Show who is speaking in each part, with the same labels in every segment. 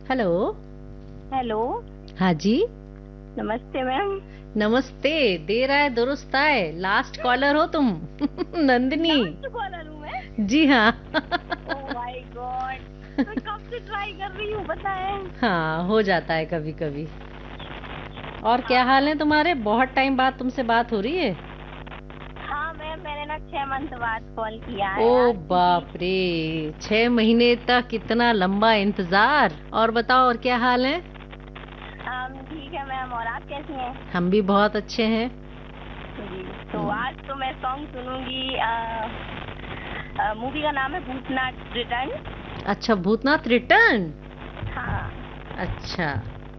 Speaker 1: Hello.
Speaker 2: Hello.
Speaker 1: हाँ जी।
Speaker 2: नमस्ते ma'am.
Speaker 1: नमस्ते। देर आए दुरुस्त आए, लास्ट कॉलर हो तुम। नंदिनी।
Speaker 2: लास्ट कॉलर हूँ मैं।
Speaker 1: जी हाँ।
Speaker 2: Oh my God. मैं कब से ट्राई कर रही हूँ पता है।
Speaker 1: हाँ, हो जाता है कभी कभी। और क्या हाल
Speaker 2: हाँ।
Speaker 1: है तुम्हारे? बहुत टाइम बाद तुमसे बात हो रही है।
Speaker 2: हाँ मैम, मैंने ना 6 मंथ बाद कॉल किया
Speaker 1: ओ
Speaker 2: है आज क्योंकि
Speaker 1: बाप रे, 6 महीने तक इतना लंबा इंतजार। और बताओ, और क्या हाल है?
Speaker 2: ठीक है मैम, और आप कैसी हैं?
Speaker 1: हम भी बहुत अच्छे हैं।
Speaker 2: जी। तो
Speaker 1: हम्म,
Speaker 2: आज तो मैं सॉन्ग सुनूंगी। मूवी का नाम है भूतनाथ रिटर्न।
Speaker 1: अच्छा, भूतनाथ रिटर्न।
Speaker 2: हाँ।
Speaker 1: अच्छा।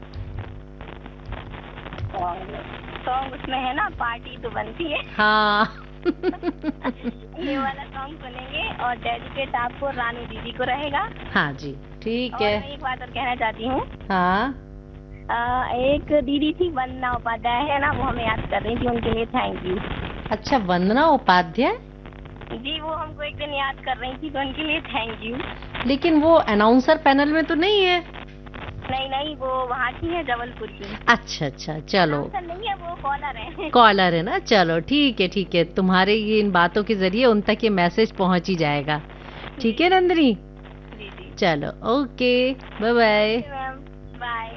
Speaker 2: सॉन्ग सॉन्ग उसमें है ना, पार्टी तो बनती है।
Speaker 1: हाँ।
Speaker 2: ये वाला सॉन्ग सुनेंगे और डेडिकेट आपको रानू दीदी को रहेगा।
Speaker 1: हाँ जी, ठीक
Speaker 2: और
Speaker 1: है।
Speaker 2: मैं एक बात और कहना चाहती हूँ।
Speaker 1: हाँ।
Speaker 2: एक दीदी थी वंदना उपाध्याय है ना, वो हमें याद कर रही थी, उनके लिए थैंक यू।
Speaker 1: अच्छा, वंदना उपाध्याय।
Speaker 2: जी, वो हमको एक दिन याद कर रही थी तो उनके लिए थैंक यू।
Speaker 1: लेकिन वो अनाउंसर पैनल में तो नहीं है।
Speaker 2: नहीं नहीं, वो वहाँ की है, जबलपुर की।
Speaker 1: अच्छा अच्छा, चलो।
Speaker 2: अनाउंसर नहीं है, वो कॉलर है।
Speaker 1: कॉलर है ना, चलो ठीक है ठीक है, तुम्हारे ये इन बातों के जरिए उन तक ये मैसेज पहुंच ही जाएगा। ठीक
Speaker 2: जी
Speaker 1: है
Speaker 2: जी।
Speaker 1: नंदनी।
Speaker 2: जी जी।
Speaker 1: चलो, okay. Bye bye.
Speaker 2: Okay ma'am. Bye.